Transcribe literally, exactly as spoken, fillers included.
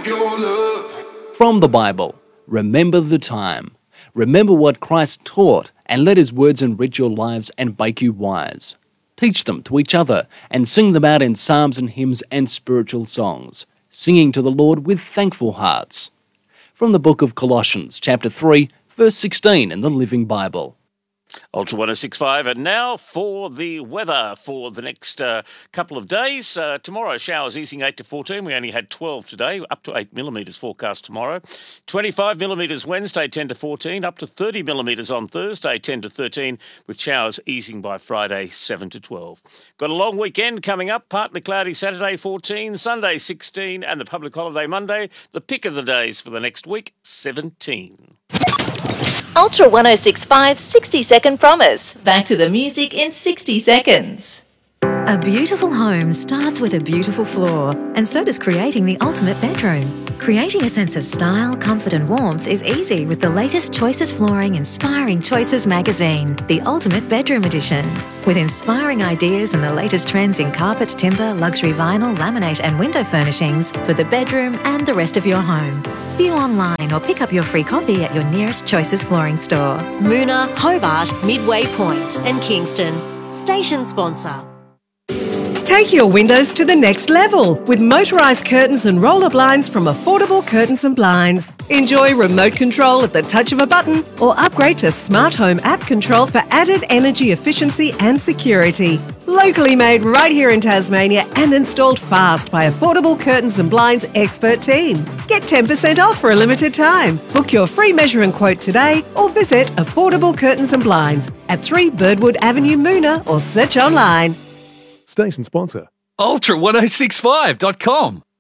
want your love. From the Bible, remember the time. Remember what Christ taught, and let his words enrich your lives and make you wise. Teach them to each other and sing them out in psalms and hymns and spiritual songs, singing to the Lord with thankful hearts. From the book of Colossians, chapter three, verse sixteen in the Living Bible. Ultra one oh six point five, and now for the weather for the next uh, couple of days. Uh, tomorrow, showers easing eight to fourteen. We only had twelve today, up to eight millimetres forecast tomorrow. twenty-five millimetres Wednesday, ten to fourteen, up to thirty millimetres on Thursday, ten to thirteen, with showers easing by Friday, seven to twelve. Got a long weekend coming up, partly cloudy Saturday, fourteen, Sunday, sixteen, and the public holiday Monday, the pick of the days for the next week, seventeen. Ultra one oh six point five sixty second promise. Back to the music in sixty seconds. A beautiful home starts with a beautiful floor, and so does creating the ultimate bedroom. Creating a sense of style, comfort and warmth is easy with the latest Choices Flooring Inspiring Choices magazine, the Ultimate Bedroom Edition. With inspiring ideas and the latest trends in carpet, timber, luxury vinyl, laminate and window furnishings for the bedroom and the rest of your home. View online or pick up your free copy at your nearest Choices Flooring store. Moona, Hobart, Midway Point and Kingston. Station sponsor. Take your windows to the next level with motorised curtains and roller blinds from Affordable Curtains and Blinds. Enjoy remote control at the touch of a button or upgrade to Smart Home app control for added energy efficiency and security. Locally made right here in Tasmania and installed fast by Affordable Curtains and Blinds expert team. Get ten percent off for a limited time. Book your free measure and quote today or visit Affordable Curtains and Blinds at three Birdwood Avenue, Moona, or search online. Station sponsor. Ultra one oh six point five dot com